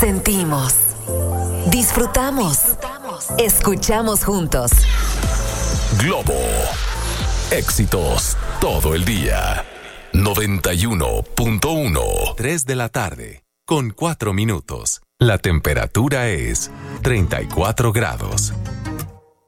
Sentimos, disfrutamos, escuchamos juntos. Globo. Éxitos todo el día. 91.1. 3 de la tarde, con 4 minutos. La temperatura es 34 grados.